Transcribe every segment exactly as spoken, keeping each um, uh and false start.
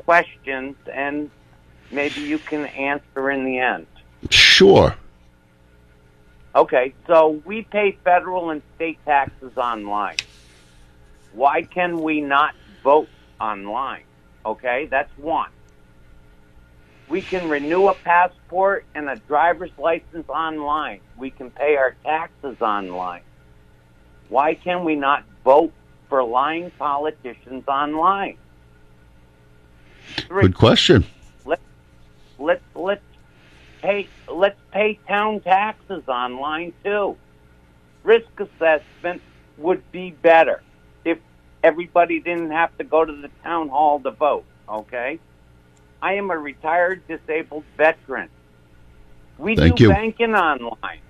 questions, and maybe you can answer in the end. Sure. Okay, so we pay federal and state taxes online. Why can we not vote online? Okay, that's one. We can renew a passport and a driver's license online. We can pay our taxes online. Why can we not vote for lying politicians online? Three, Good question. Let's let's let's pay let's pay town taxes online too. Risk assessment would be better if everybody didn't have to go to the town hall to vote. Okay, I am a retired disabled veteran. We Thank do you. banking online.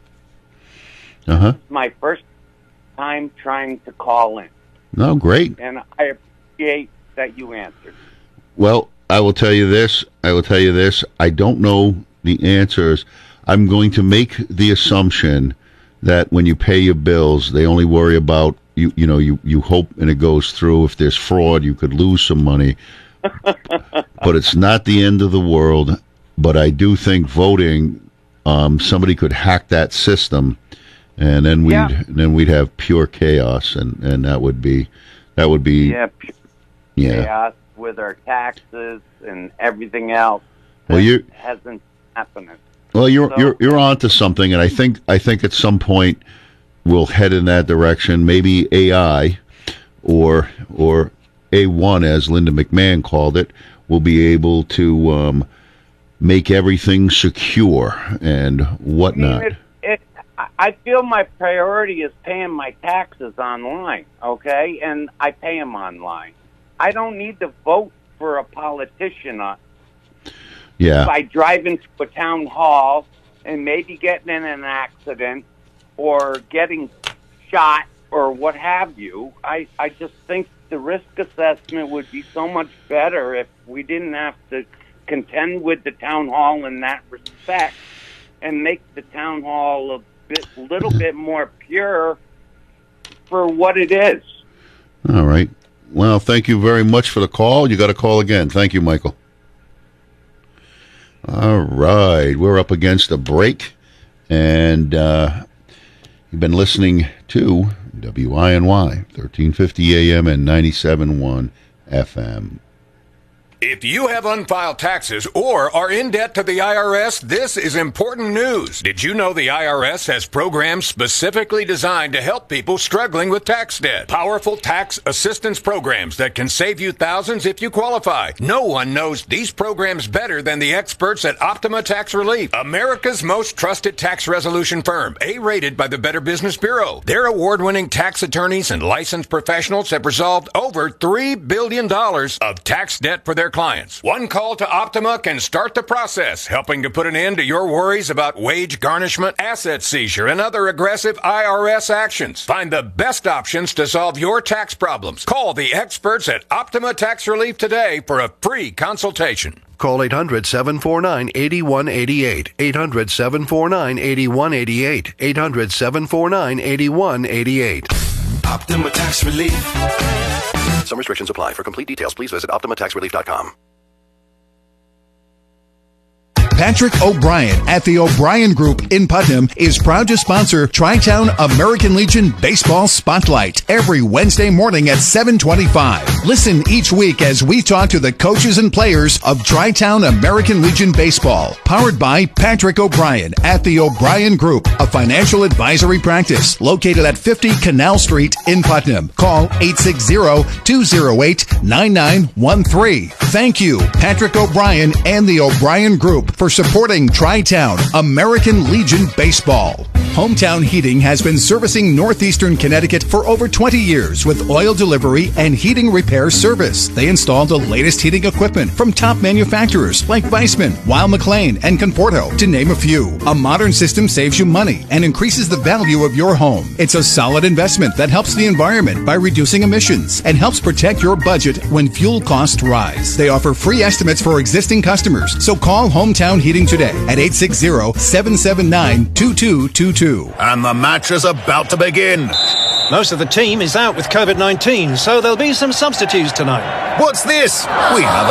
Uh huh. It's my first time trying to call in, No, great. and I appreciate that you answered. Well, I will tell you this. I will tell you this. I don't know the answers. I'm going to make the assumption that when you pay your bills, they only worry about you. You know, you, you hope and it goes through. If there's fraud, you could lose some money. But it's not the end of the world. But I do think voting, um, somebody could hack that system, and then we'd Yeah. then we'd have pure chaos, and, and that would be that would be Yeah, pure yeah. chaos with our taxes and everything else. Well, that you hasn't happened. Well, you're So- you're you're onto something, and I think I think at some point we'll head in that direction. Maybe A I, or or A one, as Linda McMahon called it, will be able to um, make everything secure and whatnot. I mean, it, it, I feel my priority is paying my taxes online, okay? And I pay them online. I don't need to vote for a politician uh, Yeah, by driving to a town hall and maybe getting in an accident or getting shot or what have you. I, I just think the risk assessment would be so much better if we didn't have to contend with the town hall in that respect and make the town hall a bit, little bit more pure for what it is. all right. Well, thank you very much for the call. You got to call again. Thank you, Michael. All right, we're up against a break, and uh, you've been listening to W I N Y, thirteen fifty A M and ninety-seven point one F M. If you have unfiled taxes or are in debt to the I R S, this is important news. Did you know the I R S has programs specifically designed to help people struggling with tax debt? Powerful tax assistance programs that can save you thousands if you qualify. No one knows these programs better than the experts at Optima Tax Relief, America's most trusted tax resolution firm, A-rated by the Better Business Bureau. Their award-winning tax attorneys and licensed professionals have resolved over three billion dollars of tax debt for their clients. One call to Optima can start the process, helping to put an end to your worries about wage garnishment, asset seizure, and other aggressive I R S actions. Find the best options to solve your tax problems. Call the experts at Optima Tax Relief today for a free consultation. Call eight hundred, seven four nine, eight one eight eight. eight hundred, seven four nine, eight one eight eight. eight hundred, seven four nine, eight one eight eight. Optima Tax Relief. Some restrictions apply. For complete details, please visit optima tax relief dot com. Patrick O'Brien at the O'Brien Group in Putnam is proud to sponsor Tri-Town American Legion Baseball Spotlight every Wednesday morning at seven twenty-five. Listen each week as we talk to the coaches and players of Tri-Town American Legion Baseball, powered by Patrick O'Brien at the O'Brien Group, a financial advisory practice located at fifty Canal Street in Putnam. Call eight six zero, two zero eight, nine nine one three. Thank you, Patrick O'Brien and the O'Brien Group, for supporting Tri-Town American Legion Baseball. Hometown Heating has been servicing northeastern Connecticut for over twenty years with oil delivery and heating repair service. They install the latest heating equipment from top manufacturers like Weissman, Weil McLean, and Conforto, to name a few. A modern system saves you money and increases the value of your home. It's a solid investment that helps the environment by reducing emissions and helps protect your budget when fuel costs rise. They offer free estimates for existing customers, so call Hometown Heating today at eight six zero, seven seven nine, two two two two. And the match is about to begin. Most of the team is out with COVID nineteen, so there'll be some substitutes tonight. What's this? We have